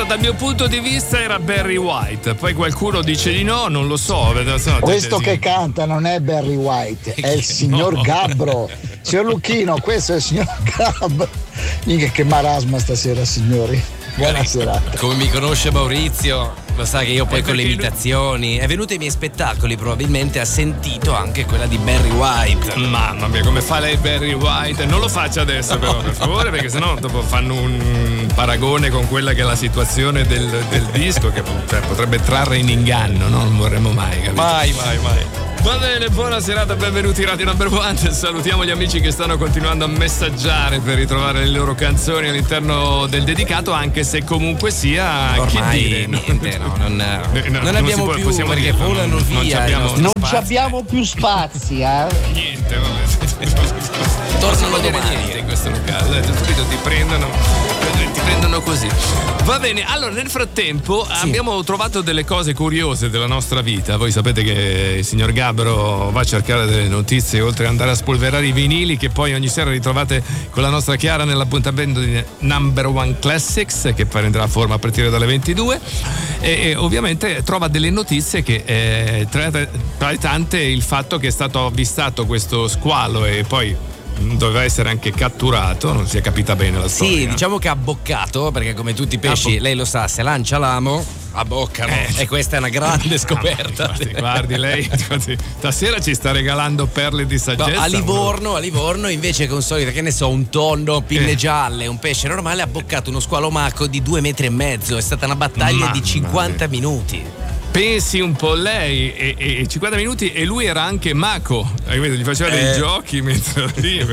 dal mio punto di vista era Barry White, poi qualcuno dice di no, non lo so. Questo che canta non è Barry White, è il signor Gabbro. Signor Lucchino, questo è il signor Gabbro. Mica che marasma stasera, signori. Buona serata. Come mi conosce Maurizio, lo sa che io poi con le imitazioni è venuto ai miei spettacoli, probabilmente ha sentito anche quella di Barry White. Mamma mia, come fa lei Barry White? Non lo faccia adesso però, per favore, perché sennò dopo fanno un paragone con quella che è la situazione del disco che potrebbe trarre in inganno, no? Non vorremmo mai, capito? Mai. Va bene, buona serata, benvenuti in Radio Number One. Salutiamo gli amici che stanno continuando a messaggiare per ritrovare le loro canzoni all'interno del dedicato, anche se comunque sia ormai che dire, niente, non abbiamo più, perché volano via. Non abbiamo più spazi, Niente, vabbè. Tornano niente in questo locale, subito ti prendono così. Va bene, allora nel frattempo abbiamo trovato delle cose curiose della nostra vita. Voi sapete che il signor Gabbro va a cercare delle notizie, oltre ad andare a spolverare i vinili che poi ogni sera ritrovate con la nostra Chiara nell'appuntamento di Number One Classics, che prenderà forma a partire dalle 22, e ovviamente trova delle notizie che tra le tante il fatto che è stato avvistato questo squalo e poi doveva essere anche catturato, non si è capita bene la storia. Sì, diciamo che ha boccato, perché come tutti i pesci, lei lo sa, se lancia l'amo abboccano, e questa è una grande scoperta. Guardi, lei stasera ci sta regalando perle di saggezza. No, a Livorno invece con solito, che ne so, un tonno, pinne gialle, un pesce normale, ha boccato uno squalo maco di 2,5 metri. È stata una battaglia di 50 minuti. Pensi un po' lei, e 50 minuti, e lui era anche maco, gli faceva dei giochi mentre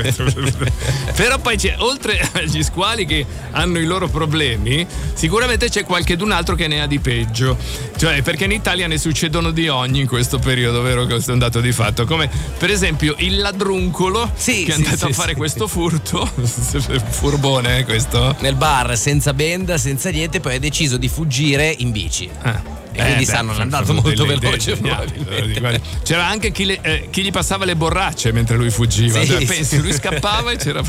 però poi oltre agli squali che hanno i loro problemi, sicuramente c'è qualchedun altro che ne ha di peggio, cioè perché in Italia ne succedono di ogni in questo periodo, vero? Questo è un dato di fatto, come per esempio il ladruncolo che è andato a fare questo furto furbone questo nel bar, senza benda, senza niente, poi ha deciso di fuggire in bici. E quindi stanno andando molto veloce. C'era anche chi gli passava le borracce mentre lui fuggiva. Pensi, lui scappava e c'era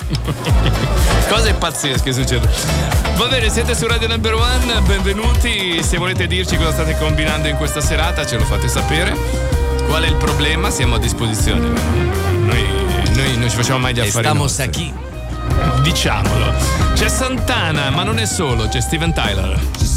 cose pazzesche succedono. Va bene, siete su Radio Number One, benvenuti. Se volete dirci cosa state combinando in questa serata, ce lo fate sapere. Qual è il problema? Siamo a disposizione. Noi non ci facciamo mai gli affari nostri. A chi? Diciamolo. C'è Santana, ma non è solo, c'è Steven Tyler.